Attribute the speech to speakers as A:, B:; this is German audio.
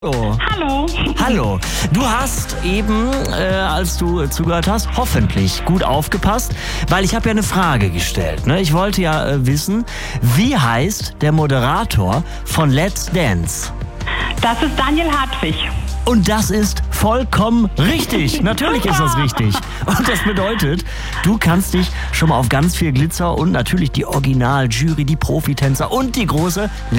A: Oh.
B: Hallo.
A: Hallo. Du hast eben, als du zugehört hast, hoffentlich gut aufgepasst, weil ich habe ja eine Frage gestellt. Ne? Ich wollte ja wissen, wie heißt der Moderator von Let's Dance?
B: Das ist Daniel Hartwig.
A: Und das ist vollkommen richtig. Natürlich ist das richtig. Und das bedeutet, du kannst dich schon mal auf ganz viel Glitzer und natürlich die Original-Jury, die Profitänzer und die große